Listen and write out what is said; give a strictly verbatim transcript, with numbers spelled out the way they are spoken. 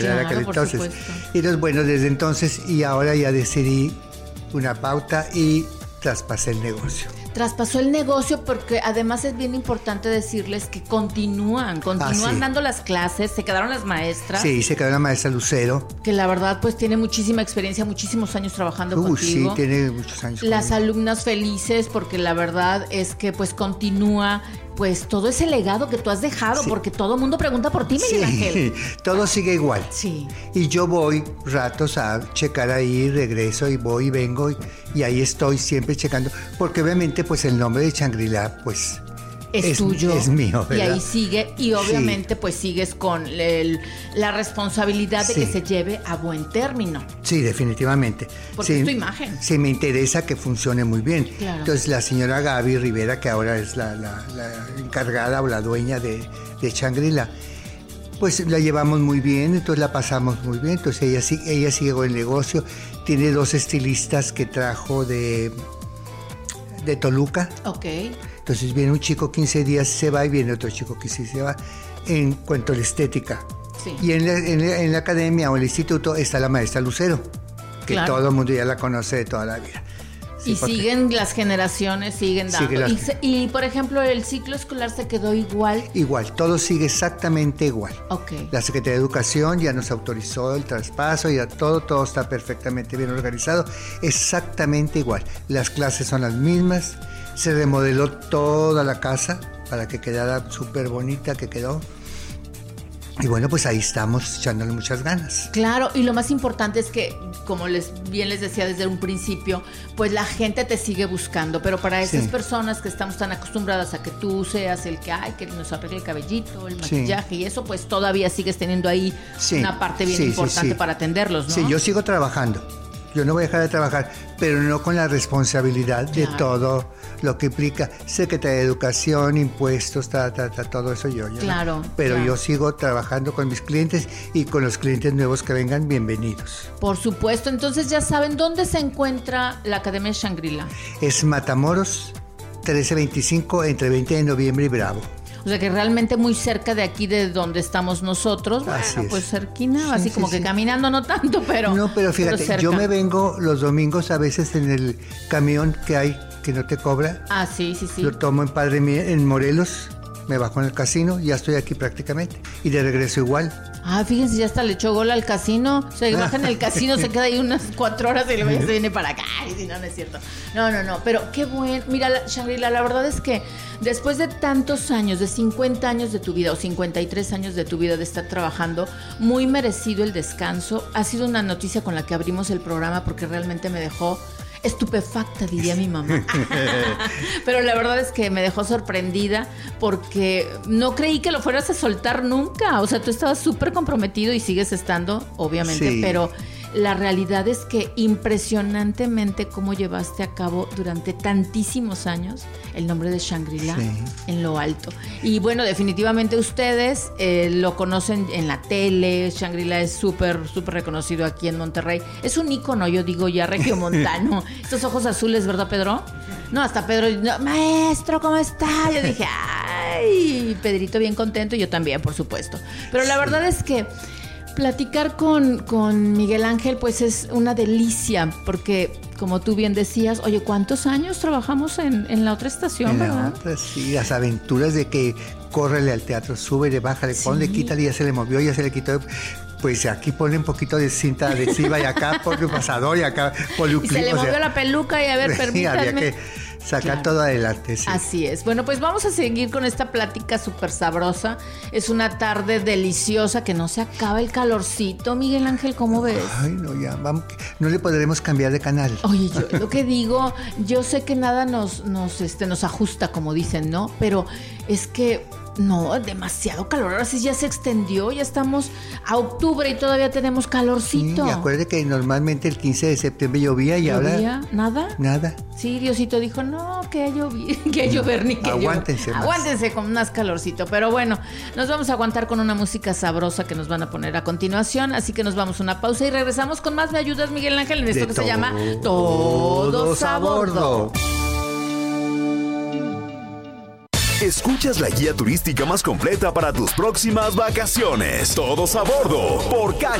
Claro, aquel por entonces. supuesto. Y entonces, bueno, desde entonces y ahora ya decidí una pauta y traspasé el negocio. Traspasó el negocio porque además es bien importante decirles que continúan, continúan Ah, sí. dando las clases, se quedaron las maestras. Sí, se quedó la maestra Lucero. Que la verdad pues tiene muchísima experiencia, muchísimos años trabajando Uh, contigo. sí, tiene muchos años. Las conmigo. alumnas felices porque la verdad es que pues continúa pues todo ese legado que tú has dejado, Sí. porque todo el mundo pregunta por ti, Miguel Ángel. Sí, todo sigue igual. Sí. Y yo voy ratos a checar ahí, regreso y voy y vengo y, y ahí estoy siempre checando, porque obviamente pues el nombre de Shangri-La pues Es, es, tuyo. es mío, Y ¿verdad? ahí sigue, y obviamente pues sigues con el- la responsabilidad de Sí. que se lleve a buen término. Sí, definitivamente. Porque sí, es tu imagen. Sí, me interesa que funcione muy bien. Claro. Entonces la señora Gaby Rivera, que ahora es la, la- la encargada o la dueña de, de Shangri-La, pues la llevamos muy bien, entonces la pasamos muy bien. Entonces ella, sí- ella sigue con el negocio. Tiene dos estilistas que trajo de, de Toluca. Ok. Entonces viene un chico quince días y se va, y viene otro chico quince días y se va, en cuanto a la estética. Sí. Y en la, en la- en la academia o el instituto está la maestra Lucero, que Claro. todo el mundo ya la conoce de toda la vida. Sí, y porque- siguen las generaciones, siguen dando. Sigue las- Y, se- y, por ejemplo, el ciclo escolar se quedó igual. Igual, todo sigue exactamente igual. Ok. La Secretaría de Educación ya nos autorizó el traspaso, ya todo, todo está perfectamente bien organizado, exactamente igual. Las clases son las mismas, se remodeló toda la casa para que quedara súper bonita, que quedó. Y bueno, pues ahí estamos echándole muchas ganas. Claro, y lo más importante es que, como les bien les decía desde un principio, pues la gente te sigue buscando, pero para esas Sí. personas que estamos tan acostumbradas a que tú seas el que ay, que nos arregle el cabellito, el Sí. maquillaje y eso, pues todavía sigues teniendo ahí Sí. una parte bien Sí, sí, importante sí. para atenderlos, ¿no? Sí, yo sigo trabajando. Yo no voy a dejar de trabajar, pero no con la responsabilidad de Claro. todo lo que implica Secretaría de Educación, impuestos, ta, ta, ta, todo eso yo. yo no. Claro, Pero claro. yo sigo trabajando con mis clientes y con los clientes nuevos que vengan, bienvenidos. Por supuesto, entonces ya saben dónde se encuentra la Academia Shangri-La. Es Matamoros, trece veinticinco, entre veinte de noviembre y Bravo. O sea que realmente muy cerca de aquí de donde estamos nosotros. Así Bueno, es. pues cerquina, Sí, así sí, como que sí. caminando no tanto, pero No, pero fíjate, cerca. yo me vengo los domingos a veces en el camión que hay que no te cobra. Ah, sí, sí, sí. Lo tomo en Padre Mie- en Morelos, me bajo en el casino, ya estoy aquí prácticamente. Y de regreso igual. Ah, fíjense, ya hasta le echó gol al casino. Se baja en el casino, se queda ahí unas cuatro horas y luego ya se viene para acá. Ay, si no, no es cierto. No, no, no. Pero qué bueno. Mira, la- Shangri-La, la verdad es que después de tantos años, de cincuenta años de tu vida o cincuenta y tres años de tu vida de estar trabajando, muy merecido el descanso. Ha sido una noticia con la que abrimos el programa porque realmente me dejó estupefacta, diría mi mamá. Pero la verdad es que me dejó sorprendida porque no creí que lo fueras a soltar nunca. O sea, tú estabas súper comprometido y sigues estando, obviamente, Sí. pero la realidad es que impresionantemente cómo llevaste a cabo durante tantísimos años el nombre de Shangri-La Sí. en lo alto. Y bueno, definitivamente ustedes eh, lo conocen en la tele. Shangri-La es súper, súper reconocido aquí en Monterrey. Es un ícono, yo digo ya regiomontano. Estos ojos azules, ¿verdad, Pedro? No, hasta Pedro, no, maestro, ¿cómo está? Yo dije, ay, Pedrito bien contento, yo también, por supuesto. Pero la verdad es que platicar con, con Miguel Ángel pues es una delicia, porque como tú bien decías, oye, ¿cuántos años trabajamos en, en la otra estación, En la verdad? otra, sí, las aventuras de que córrele al teatro, súbele, bájale, Sí. ponle, quítale, ya se le movió, ya se le quitó. Pues aquí pone un poquito de cinta adhesiva y acá pone un pasador y acá pone un Y se clip, le o sea, movió la peluca y a ver, sí, había permítanme. que sacar Claro. todo adelante, sí. Así es. Bueno, pues vamos a seguir con esta plática súper sabrosa. Es una tarde deliciosa que no se acaba el calorcito. Miguel Ángel, ¿cómo ves? Ay, no, ya, vamos, no le podremos cambiar de canal. Oye, yo lo que digo, yo sé que nada nos, nos, este, nos ajusta, como dicen, ¿no? Pero es que no, demasiado calor. Ahora sí ya se extendió, ya estamos a octubre y todavía tenemos Sí, calorcito. y acuérdate que normalmente el quince de septiembre llovía y ahora ¿Llovía? ¿Nada? nada. Sí, Diosito dijo, no, que llover, que llover ni que llover. Aguántense más. Aguántense con más calorcito. Pero bueno, nos vamos a aguantar con una música sabrosa que nos van a poner a continuación. Así que nos vamos a una pausa y regresamos con más. ¿Me ayudas, Miguel Ángel? En esto De que se llama Todos Todos a Bordo. Escuchas la guía turística más completa para tus próximas vacaciones. Todos a bordo por K